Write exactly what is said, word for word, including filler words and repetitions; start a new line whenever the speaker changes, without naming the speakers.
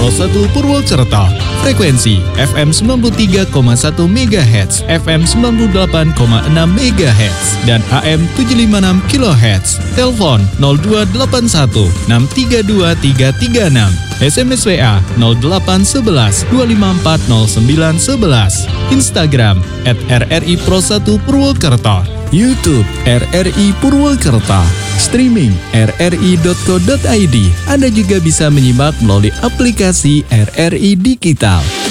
Pro satu Purwokerto. Frekuensi F M sembilan puluh tiga koma satu megahertz, F M sembilan puluh delapan koma enam megahertz, dan A M tujuh lima enam kilohertz. Telepon nol dua delapan satu enam tiga dua tiga tiga enam. S M S W A nol delapan satu satu dua lima empat nol sembilan satu satu. Instagram at R R I Pro satu Purwokerto. YouTube R R I Purwokerto. Streaming r r i dot co dot i d. Anda juga bisa menyimak melalui aplikasi R R I Digital.